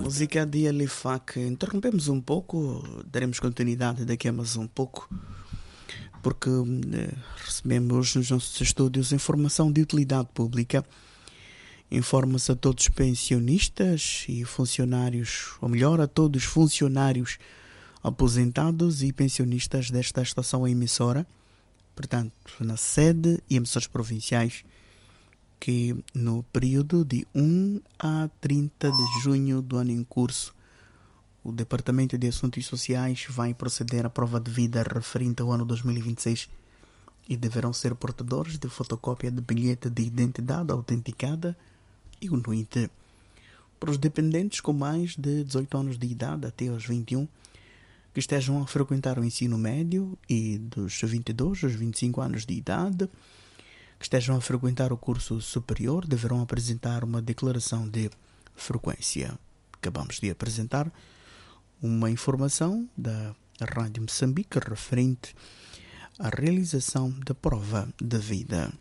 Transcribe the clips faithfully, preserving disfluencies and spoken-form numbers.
Música de Alifac. Interrompemos um pouco, daremos continuidade daqui a mais um pouco, porque eh, recebemos nos nossos estúdios informação de utilidade pública. Informa-se a todos os pensionistas e funcionários, ou melhor, a todos os funcionários aposentados e pensionistas desta estação emissora, portanto, na sede e emissores provinciais, que no período de um a trinta de junho do ano em curso, o Departamento de Assuntos Sociais vai proceder à prova de vida referente ao ano dois mil e vinte e seis e deverão ser portadores de fotocópia de bilhete de identidade autenticada e o N U I T. Para os dependentes com mais de dezoito anos de idade até aos vinte e um, que estejam a frequentar o ensino médio, e dos vinte e dois aos vinte e cinco anos de idade, que estejam a frequentar o curso superior, deverão apresentar uma declaração de frequência. Acabamos de apresentar uma informação da Rádio Moçambique referente à realização da prova de vida.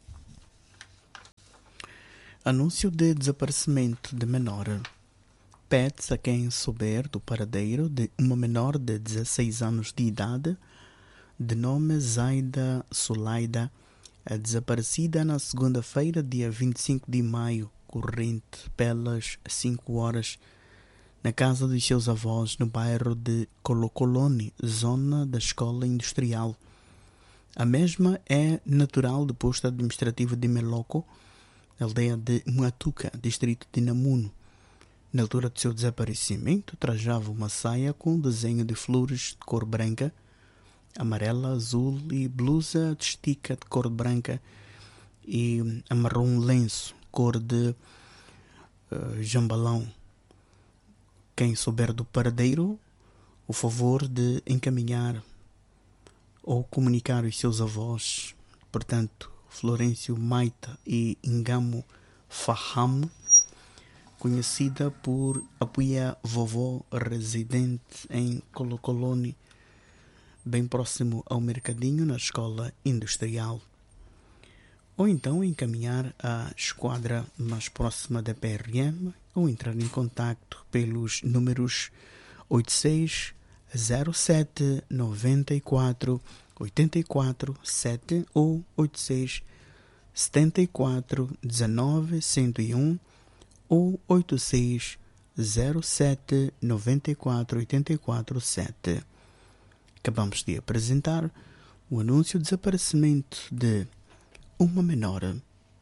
Anúncio de desaparecimento de menor. Pede-se a quem souber do paradeiro de uma menor de dezesseis anos de idade, de nome Zaida Sulaida, a desaparecida na segunda-feira, dia vinte e cinco de maio, corrente pelas cinco horas, na casa dos seus avós, no bairro de Colocolone, zona da Escola Industrial. A mesma é natural do posto administrativo de Meloco, aldeia de Muatuca, distrito de Namuno. Na altura do seu desaparecimento, trajava uma saia com desenho de flores de cor branca, amarela, azul e blusa de estica de cor branca e amarrou um lenço cor de uh, jambalão. Quem souber do paradeiro, o favor de encaminhar ou comunicar os seus avós, portanto, Florencio Maita e Ingamo Fahamo, conhecida por Apuia Vovó, residente em Colocolone, bem próximo ao mercadinho, na escola industrial. Ou então encaminhar à esquadra mais próxima da P R M ou entrar em contacto pelos números oito seis zero sete nove quatro oito quatro sete ou oito seis sete quatro um nove um zero um ou oito seis zero sete nove quatro oito quatro sete. Acabamos de apresentar o anúncio de desaparecimento de uma menor.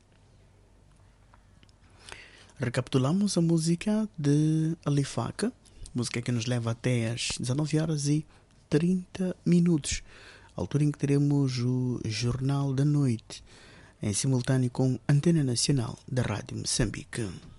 Recapitulamos a música de Alifac, música que nos leva até às dezanove horas e trinta minutos, altura em que teremos o Jornal da Noite, em simultâneo com a Antena Nacional da Rádio Moçambique.